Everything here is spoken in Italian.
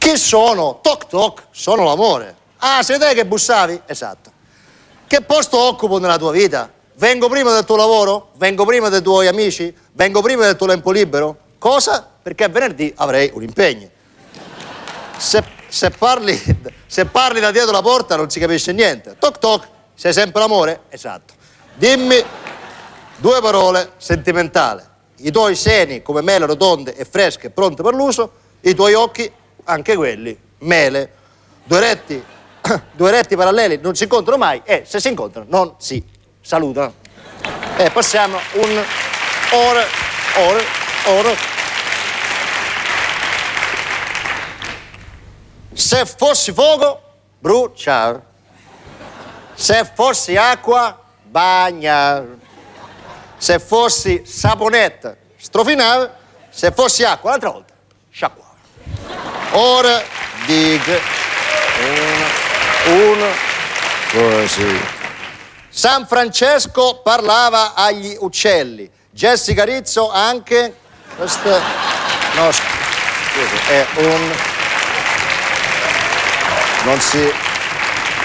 Chi sono? Toc toc, sono l'amore. Ah, sei te che bussavi? Esatto. Che posto occupo nella tua vita? Vengo prima del tuo lavoro? Vengo prima dei tuoi amici? Vengo prima del tuo tempo libero? Cosa? Perché venerdì avrei un impegno. Se parli da dietro la porta non si capisce niente. Toc toc, sei sempre l'amore? Esatto. Dimmi 2 parole sentimentali. I tuoi seni come mele rotonde e fresche pronte per l'uso, i tuoi occhi, anche quelli, mele. 2 retti paralleli non si incontrano mai e se si incontrano non si salutano. E passiamo ora. Se fossi fuoco, bruciare. Se fossi acqua, bagnare. Se fossi saponetta, strofinare. Se fossi acqua, l'altra volta, sciacquare. Ora dico uno, così. San Francesco parlava agli uccelli. Jessica Rizzo anche. Questo no, scusi, è un. Non si